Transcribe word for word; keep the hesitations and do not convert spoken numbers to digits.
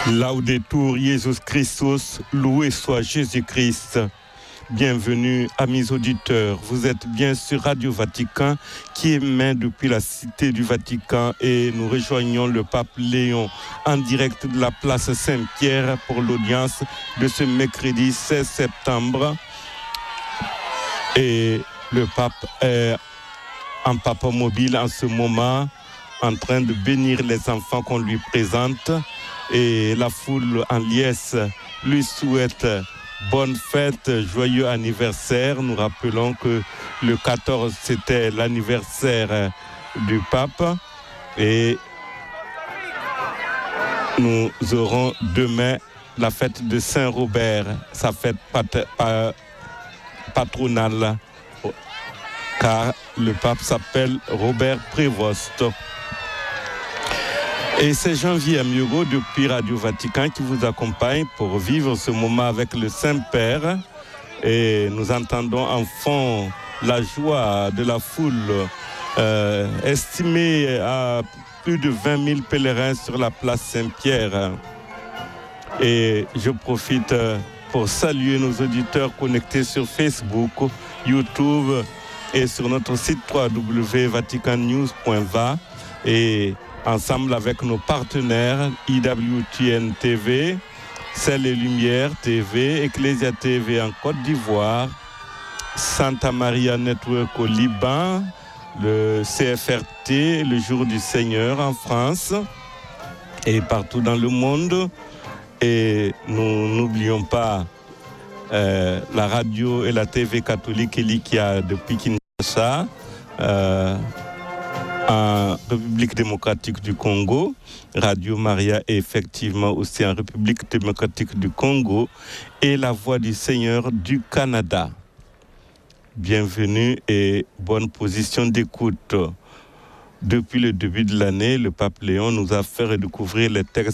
Laudetur Jesus Christus, loué soit Jésus-Christ. Bienvenue, amis auditeurs. Vous êtes bien sur Radio Vatican qui émet depuis la cité du Vatican et nous rejoignons le pape Léon en direct de la place Saint-Pierre pour l'audience de ce mercredi seize septembre. Et le pape est en pape mobile en ce moment, en train de bénir les enfants qu'on lui présente. Et la foule en liesse lui souhaite bonne fête, joyeux anniversaire. Nous rappelons que le quatorze, c'était l'anniversaire du pape. Et nous aurons demain la fête de Saint-Robert, sa fête pat- pa- patronale, car le pape s'appelle Robert Prévost. Et c'est Janvier Amigo depuis Radio Vatican qui vous accompagne pour vivre ce moment avec le Saint-Père. Et nous entendons en fond la joie de la foule, euh, estimée à plus de vingt mille pèlerins sur la place Saint-Pierre. Et je profite pour saluer nos auditeurs connectés sur Facebook, YouTube et sur notre site w w w point vatican news point v a et ensemble avec nos partenaires I W T N T V, Celle et Lumière T V, Ecclesia T V en Côte d'Ivoire, Santa Maria Network au Liban, le C F R T, le Jour du Seigneur en France et partout dans le monde. Et nous n'oublions pas euh, la radio et la T V catholique Elikia depuis Kinshasa, euh, en République démocratique du Congo. Radio Maria est effectivement aussi en République démocratique du Congo et la Voix du Seigneur du Canada. Bienvenue et bonne position d'écoute. Depuis le début de l'année, le pape Léon nous a fait redécouvrir les textes